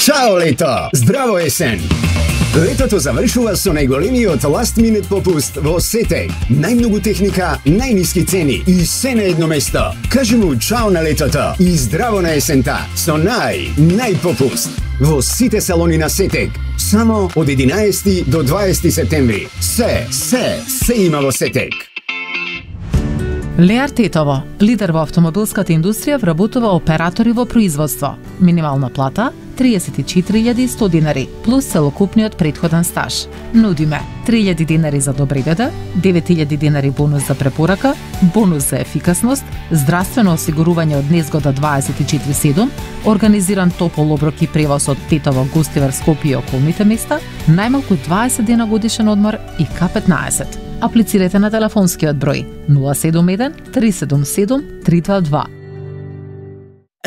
Чао лето! Здраво есен! Летото завршува со најголемиот last minute попуст во Сетек. Најмногу техника, најниски цени и се на едно место. Кажи му чао на летото и здраво на есента со најпопуст. Во сите салони на Сетек. Само од 11 до 20 септември. Се има во Сетек. Леар Тетово, лидер во автомобилската индустрија, вработува оператори во производство. Минимална плата 34.100 динари, плюс целокупниот претходен стаж. Нудиме 3.000 динари за добри деда, 9.000 динари бонус за препорака, бонус за ефикасност, здравствено осигурување од незгода 24/7, организиран топол оброк и превоз од Тетово, Гостивар, Скопје и околните места, најмалку 20 дена годишен одмор и К15. Аплицирайте на телефонскиот број 071 377 322